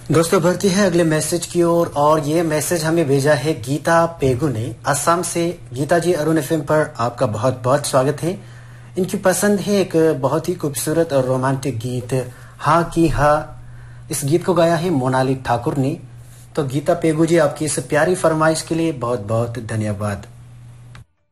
दोस्तों बढ़ती है अगले मैसेज की ओर और ये मैसेज हमें भेजा है गीता पेगु ने असम से। गीता जी, अरुण एफएम पर आपका बहुत बहुत स्वागत है। इनकी पसंद है एक बहुत ही खूबसूरत और रोमांटिक गीत हाँ की हाँ। इस गीत को गाया है मोनाली ठाकुर ने। तो गीता पेगु जी, आपकी इस प्यारी फरमाइश के लिए बहुत बहुत धन्यवाद।